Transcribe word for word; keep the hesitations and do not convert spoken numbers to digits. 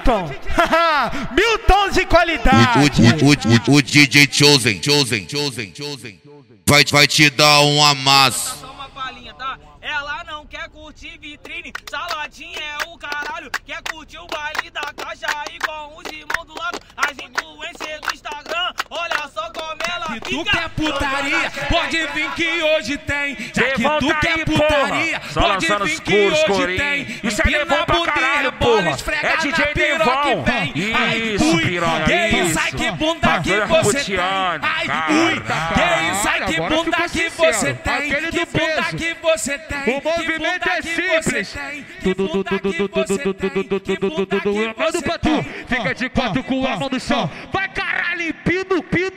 Milton. Milton de qualidade. O, o, o, o, o D J Chosen, Chosen, Chosen, Chosen vai, vai te dar um amasso. Só uma palhinha, tá? Ela não quer curtir vitrine, saladinha é o caralho. Quer curtir o baile da caixa aí com os irmãos do lado. As influências do Instagram, olha só como ela Se fica. tu quer putaria, pode vir que hoje tem. Já que Levanta tu quer aí, putaria, porra. Só pode lançando vir os que cursos, hoje corinho. tem. Isso é Devon pra caralho, porra. É D J Devon. Isso, piranha, Que isso. isso, ai que bunda que Bagulho você tem. puteando, Ai, cara. ui, que isso, ai que Agora bunda ficou que sincero. você tem. Aquele Que do bunda peso. que você tem. O movimento é simples. Tudo, tudo, tudo, tudo, tudo, tudo, tudo, tudo, tudo. Manda pra tu, fica de quatro com a mão no chão. Vai caralho, pido, pido.